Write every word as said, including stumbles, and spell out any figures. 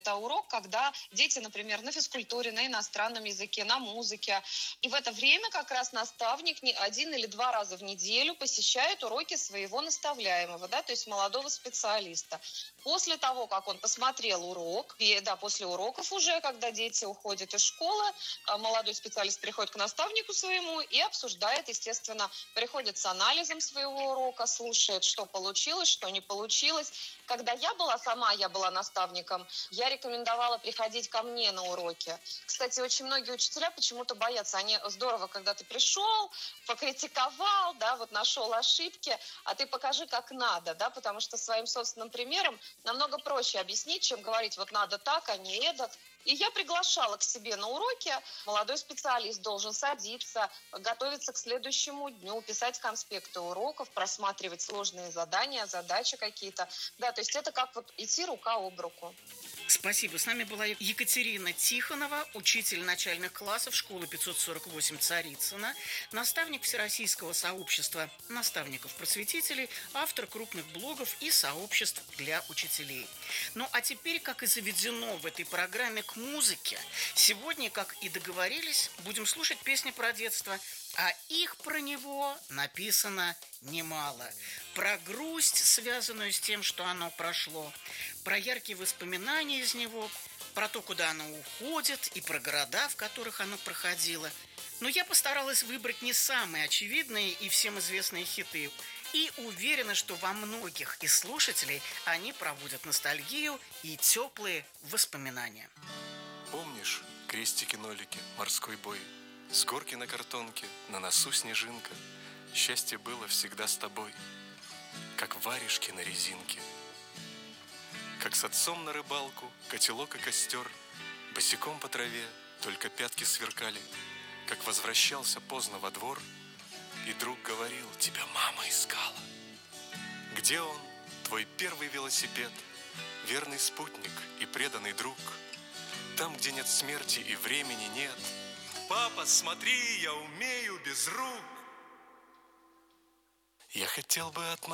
Это урок, когда дети, например, на физкультуре, на иностранном языке, на музыке. И в это время как раз наставник не один или два раза в неделю посещает уроки своего наставляемого, да, то есть молодого специалиста. После того, как он посмотрел урок, и, да, после уроков уже, когда дети уходят из школы, а, молодой специалист приходит к наставнику своему и обсуждает, естественно, приходит с анализом своего урока, слушает, что получилось, что не получилось. Когда я была сама, я была наставником, я рекомендовала приходить ко мне на уроки. Кстати, очень многие учителя почему-то боятся. Они здорово, когда ты пришел, покритиковал, да, вот нашел ошибки, а ты покажи, как надо, да, потому что своим собственным примером намного проще объяснить, чем говорить, вот надо так, а не этот. И я приглашала к себе на уроки. Молодой специалист должен садиться, готовиться к следующему дню, писать конспекты уроков, просматривать сложные задания, задачи какие-то. Да, то есть это как вот идти рука об руку. Спасибо. С нами была Екатерина Тихонова, учитель начальных классов школы пятьсот сорок восемь Царицына, наставник Всероссийского сообщества наставников-просветителей, автор крупных блогов и сообществ для учителей. Ну а теперь, как и заведено в этой программе, к музыке. Сегодня, как и договорились, будем слушать песни про детство, а их про него написано немало. Про грусть, связанную с тем, что оно прошло, про яркие воспоминания из него, про то, куда оно уходит, и про города, в которых оно проходило. Но я постаралась выбрать не самые очевидные и всем известные хиты. И уверена, что во многих из слушателей они проводят ностальгию и теплые воспоминания. Помнишь крестики-нолики, морской бой? С горки на картонке, на носу снежинка. Счастье было всегда с тобой, как варежки на резинке. Как с отцом на рыбалку, котелок и костер, босиком по траве, только пятки сверкали. Как возвращался поздно во двор, и друг говорил, тебя мама искала. Где он, твой первый велосипед, верный спутник и преданный друг? Там, где нет смерти и времени нет. Папа, смотри, я умею без рук. Я хотел бы отмотать